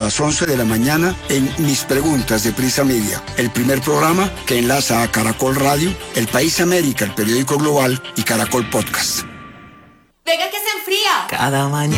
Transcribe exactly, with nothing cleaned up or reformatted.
las once de la mañana en Mis Preguntas de Prisa Media, el primer programa que enlaza a Caracol Radio, El País América, el periódico global, y Caracol Podcast. ¡Venga que se enfría! Cada mañana